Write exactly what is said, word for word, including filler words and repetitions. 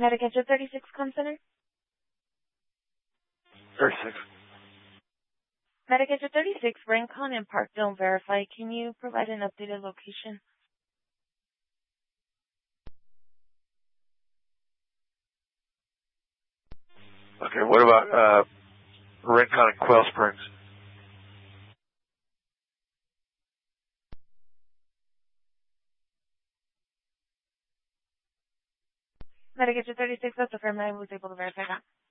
Medicaid thirty-six Com Center? thirty-six. Medicaid thirty-six, Rincon and Parkdale Verify. Can you provide an updated location? Okay, what about uh, Rincon and Quail Springs? Medicaid thirty-six, that's the firm I was able to verify that.